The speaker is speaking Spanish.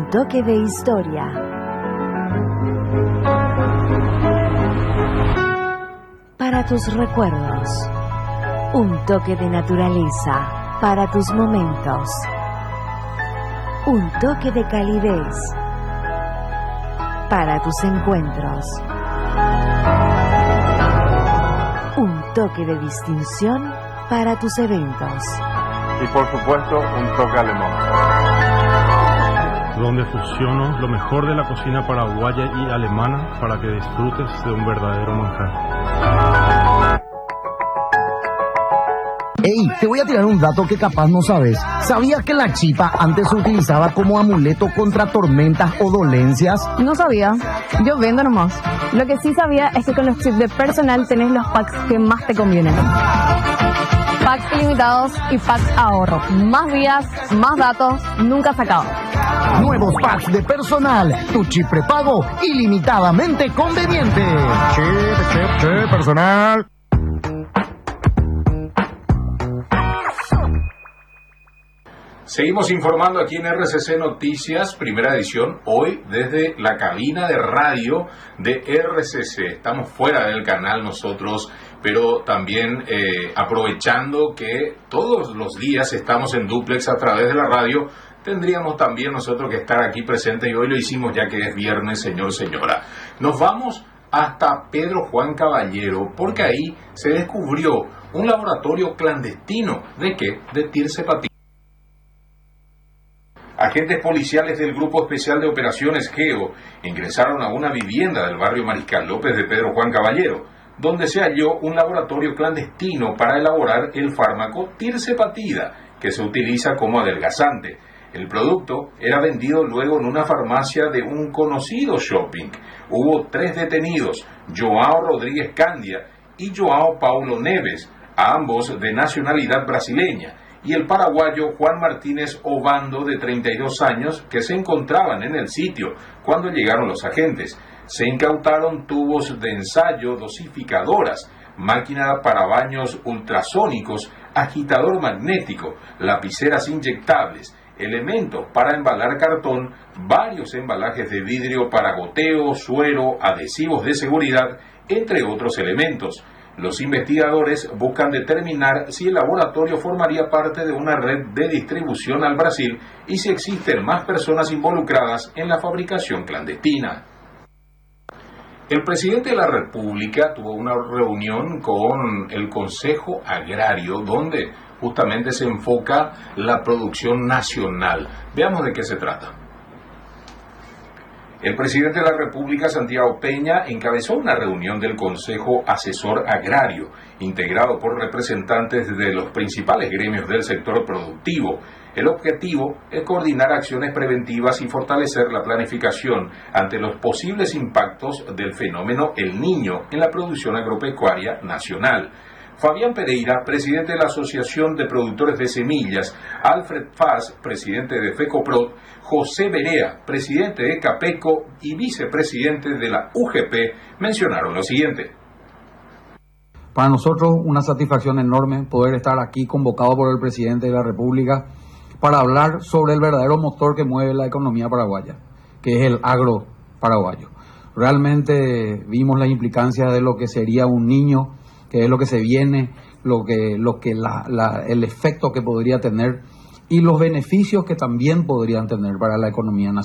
toque de historia. Para tus recuerdos. Un toque de naturaleza para tus momentos. Un toque de calidez para tus encuentros. Un toque de distinción para tus eventos. Y por supuesto, un toque alemán, donde fusiono lo mejor de la cocina paraguaya y alemana para que disfrutes de un verdadero manjar. Ey, te voy a tirar un dato que capaz no sabes. ¿Sabías que la chipa antes se utilizaba como amuleto contra tormentas o dolencias? No sabía. Yo vendo nomás. Lo que sí sabía es que con los chips de personal tenés los packs que más te convienen. Packs ilimitados y packs ahorro. Más vías, más datos, nunca se acaba. Nuevos packs de personal. Tu chip prepago ilimitadamente conveniente. Chip, personal. Seguimos informando aquí en RCC Noticias, primera edición, hoy desde la cabina de radio de RCC. Estamos fuera del canal nosotros, pero también aprovechando que todos los días estamos en dúplex a través de la radio, tendríamos también nosotros que estar aquí presentes y hoy lo hicimos ya que es viernes, señor, señora. Nos vamos hasta Pedro Juan Caballero, porque ahí se descubrió un laboratorio clandestino. ¿De qué? De tirsepatina. Agentes policiales del Grupo Especial de Operaciones GEO ingresaron a una vivienda del barrio Mariscal López de Pedro Juan Caballero, donde se halló un laboratorio clandestino para elaborar el fármaco tirsepatida, que se utiliza como adelgazante. El producto era vendido luego en una farmacia de un conocido shopping. Hubo 3 detenidos, Joao Rodríguez Candia y Joao Paulo Neves, ambos de nacionalidad brasileña, y el paraguayo Juan Martínez Obando, de 32 años, que se encontraban en el sitio cuando llegaron los agentes. Se incautaron tubos de ensayo, dosificadoras, máquina para baños ultrasónicos, agitador magnético, lapiceras inyectables, elementos para embalar cartón, varios embalajes de vidrio para goteo, suero, adhesivos de seguridad, entre otros elementos. Los investigadores buscan determinar si el laboratorio formaría parte de una red de distribución al Brasil y si existen más personas involucradas en la fabricación clandestina. El presidente de la República tuvo una reunión con el Consejo Agrario donde justamente se enfoca la producción nacional. Veamos de qué se trata. El presidente de la República, Santiago Peña, encabezó una reunión del Consejo Asesor Agrario, integrado por representantes de los principales gremios del sector productivo. El objetivo es coordinar acciones preventivas y fortalecer la planificación ante los posibles impactos del fenómeno El Niño en la producción agropecuaria nacional. Fabián Pereira, presidente de la Asociación de Productores de Semillas, Alfred Faz, presidente de FECOPROD, José Berea, presidente de CAPECO y vicepresidente de la UGP, mencionaron lo siguiente. Para nosotros una satisfacción enorme poder estar aquí convocado por el presidente de la República para hablar sobre el verdadero motor que mueve la economía paraguaya, que es el agro paraguayo. Realmente vimos la implicancia de lo que sería un niño, que es lo que se viene, el efecto que podría tener y los beneficios que también podrían tener para la economía nacional.